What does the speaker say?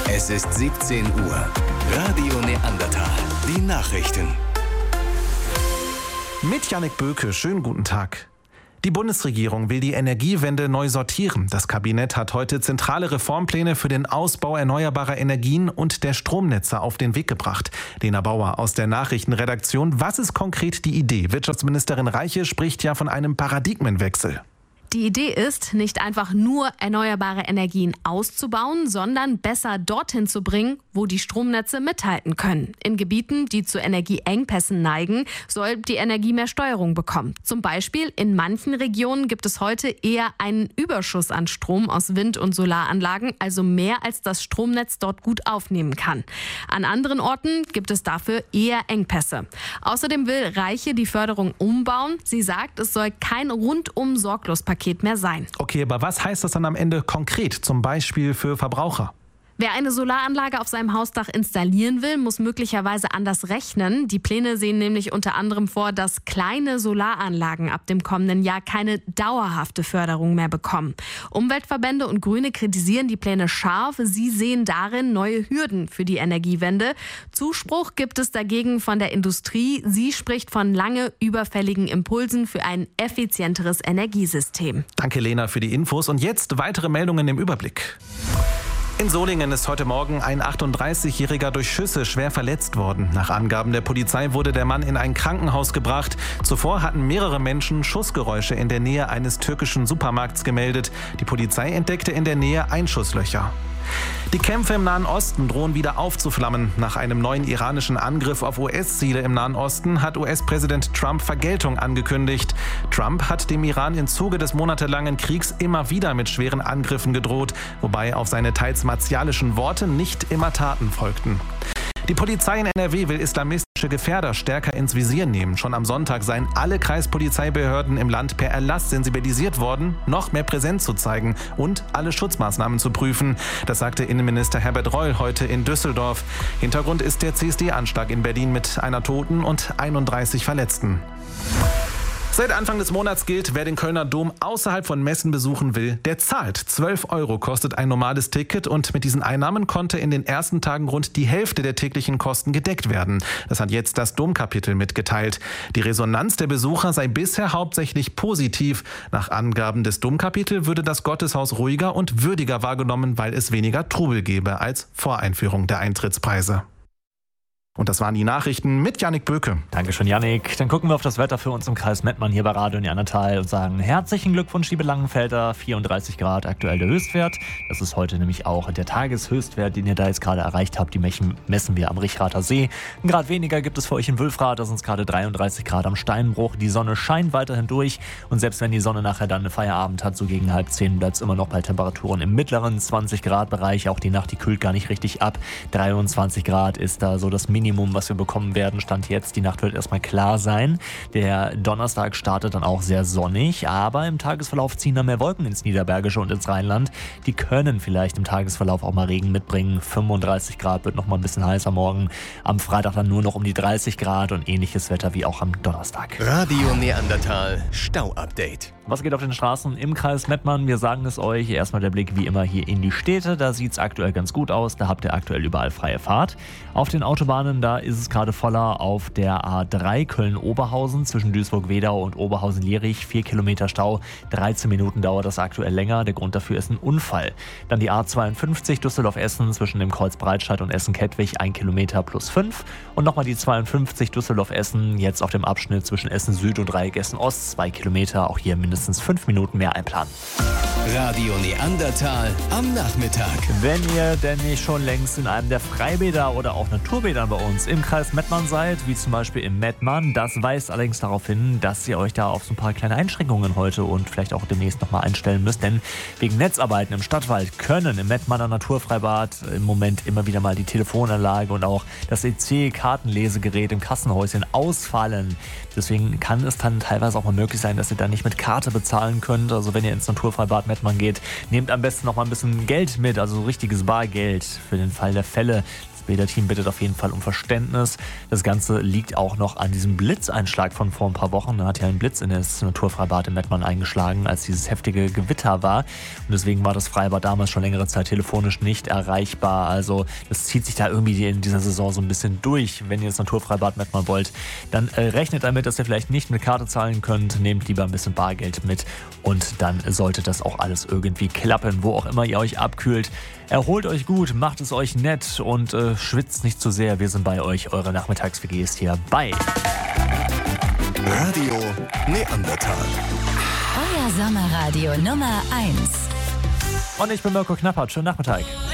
Es ist 17 Uhr. Radio Neandertal. Die Nachrichten. Mit Jannik Böke, schönen guten Tag. Die Bundesregierung will die Energiewende neu sortieren. Das Kabinett hat heute zentrale Reformpläne für den Ausbau erneuerbarer Energien und der Stromnetze auf den Weg gebracht. Lena Bauer aus der Nachrichtenredaktion. Was ist konkret die Idee? Wirtschaftsministerin Reiche spricht ja von einem Paradigmenwechsel. Die Idee ist, nicht einfach nur erneuerbare Energien auszubauen, sondern besser dorthin zu bringen, wo die Stromnetze mithalten können. In Gebieten, die zu Energieengpässen neigen, soll die Energie mehr Steuerung bekommen. Zum Beispiel in manchen Regionen gibt es heute eher einen Überschuss an Strom aus Wind- und Solaranlagen, also mehr als das Stromnetz dort gut aufnehmen kann. An anderen Orten gibt es dafür eher Engpässe. Außerdem will Reiche die Förderung umbauen. Sie sagt, es soll kein rundum Sorglospaket mehr sein. Okay, aber was heißt das dann am Ende konkret, zum Beispiel für Verbraucher? Wer eine Solaranlage auf seinem Hausdach installieren will, muss möglicherweise anders rechnen. Die Pläne sehen nämlich unter anderem vor, dass kleine Solaranlagen ab dem kommenden Jahr keine dauerhafte Förderung mehr bekommen. Umweltverbände und Grüne kritisieren die Pläne scharf. Sie sehen darin neue Hürden für die Energiewende. Zuspruch gibt es dagegen von der Industrie. Sie spricht von lange überfälligen Impulsen für ein effizienteres Energiesystem. Danke, Lena, für die Infos. Und jetzt weitere Meldungen im Überblick. In Solingen ist heute Morgen ein 38-Jähriger durch Schüsse schwer verletzt worden. Nach Angaben der Polizei wurde der Mann in ein Krankenhaus gebracht. Zuvor hatten mehrere Menschen Schussgeräusche in der Nähe eines türkischen Supermarkts gemeldet. Die Polizei entdeckte in der Nähe Einschusslöcher. Die Kämpfe im Nahen Osten drohen wieder aufzuflammen. Nach einem neuen iranischen Angriff auf US-Ziele im Nahen Osten hat US-Präsident Trump Vergeltung angekündigt. Trump hat dem Iran im Zuge des monatelangen Kriegs immer wieder mit schweren Angriffen gedroht, wobei auf seine teils martialischen Worte nicht immer Taten folgten. Die Polizei in NRW will islamistische Gefährder stärker ins Visier nehmen. Schon am Sonntag seien alle Kreispolizeibehörden im Land per Erlass sensibilisiert worden, noch mehr Präsenz zu zeigen und alle Schutzmaßnahmen zu prüfen. Das sagte Innenminister Herbert Reul heute in Düsseldorf. Hintergrund ist der CSD-Anschlag in Berlin mit einer Toten und 31 Verletzten. Seit Anfang des Monats gilt, wer den Kölner Dom außerhalb von Messen besuchen will, der zahlt. 12 € kostet ein normales Ticket und mit diesen Einnahmen konnte in den ersten Tagen rund die Hälfte der täglichen Kosten gedeckt werden. Das hat jetzt das Domkapitel mitgeteilt. Die Resonanz der Besucher sei bisher hauptsächlich positiv. Nach Angaben des Domkapitels würde das Gotteshaus ruhiger und würdiger wahrgenommen, weil es weniger Trubel gäbe als vor Einführung der Eintrittspreise. Und das waren die Nachrichten mit Jannik Böke. Dankeschön, Jannik. Dann gucken wir auf das Wetter für uns im Kreis Mettmann hier bei Radio Neandertal und sagen herzlichen Glückwunsch, liebe Langenfelder. 34 Grad aktuell der Höchstwert. Das ist heute nämlich auch der Tageshöchstwert, den ihr da jetzt gerade erreicht habt. Die messen wir am Richrather See. Ein Grad weniger gibt es für euch in Wülfrath. Da sind es gerade 33 Grad am Steinbruch. Die Sonne scheint weiterhin durch. Und selbst wenn die Sonne nachher dann einen Feierabend hat, so gegen 9:30, bleibt es immer noch bei Temperaturen im mittleren 20 Grad Bereich. Auch die Nacht, die kühlt gar nicht richtig ab. 23 Grad ist da so das Minimum, was wir bekommen werden, Stand jetzt. Die Nacht wird erstmal klar sein. Der Donnerstag startet dann auch sehr sonnig, aber im Tagesverlauf ziehen dann mehr Wolken ins Niederbergische und ins Rheinland. Die können vielleicht im Tagesverlauf auch mal Regen mitbringen. 35 Grad wird noch mal ein bisschen heißer morgen. Am Freitag dann nur noch um die 30 Grad und ähnliches Wetter wie auch am Donnerstag. Radio Neandertal Stau-Update. Was geht auf den Straßen im Kreis Mettmann? Wir sagen es euch. Erstmal der Blick wie immer hier in die Städte. Da sieht es aktuell ganz gut aus. Da habt ihr aktuell überall freie Fahrt. Auf den Autobahnen, da ist es gerade voller. Auf der A3 Köln-Oberhausen zwischen Duisburg-Wedau und Oberhausen-Lierich 4 Kilometer Stau. 13 Minuten dauert das aktuell länger. Der Grund dafür ist ein Unfall. Dann die A52 Düsseldorf-Essen zwischen dem Kreuz Breitscheid und Essen-Kettwig 1 Kilometer plus 5. Und nochmal die 52 Düsseldorf-Essen jetzt auf dem Abschnitt zwischen Essen-Süd und Dreieck Essen-Ost 2 Kilometer. Auch hier mindestens 5 Minuten mehr einplanen. Radio Neandertal am Nachmittag. Wenn ihr denn nicht schon längst in einem der Freibäder oder auch Naturbädern bei uns im Kreis Mettmann seid, wie zum Beispiel im Mettmann, das weist allerdings darauf hin, dass ihr euch da auf so ein paar kleine Einschränkungen heute und vielleicht auch demnächst nochmal einstellen müsst, denn wegen Netzarbeiten im Stadtwald können im Mettmanner Naturfreibad im Moment immer wieder mal die Telefonanlage und auch das EC-Kartenlesegerät im Kassenhäuschen ausfallen. Deswegen kann es dann teilweise auch mal möglich sein, dass ihr da nicht mit Karte bezahlen könnt. Also wenn ihr ins Naturfreibad Mettmann geht, nehmt am besten noch mal ein bisschen Geld mit, also richtiges Bargeld für den Fall der Fälle. Bäder-Team bittet auf jeden Fall um Verständnis. Das Ganze liegt auch noch an diesem Blitzeinschlag von vor ein paar Wochen. Da hat ja ein Blitz in das Naturfreibad in Mettmann eingeschlagen, als dieses heftige Gewitter war. Und deswegen war das Freibad damals schon längere Zeit telefonisch nicht erreichbar. Also das zieht sich da irgendwie in dieser Saison so ein bisschen durch. Wenn ihr das Naturfreibad Mettmann wollt, dann rechnet damit, dass ihr vielleicht nicht mit Karte zahlen könnt. Nehmt lieber ein bisschen Bargeld mit und dann sollte das auch alles irgendwie klappen, wo auch immer ihr euch abkühlt. Erholt euch gut, macht es euch nett und schwitzt nicht zu sehr. Wir sind bei euch, eure Nachmittags-WG ist hier bei Radio Neandertal. Euer Sommerradio Nummer 1. Und ich bin Mirko Knappert. Schönen Nachmittag.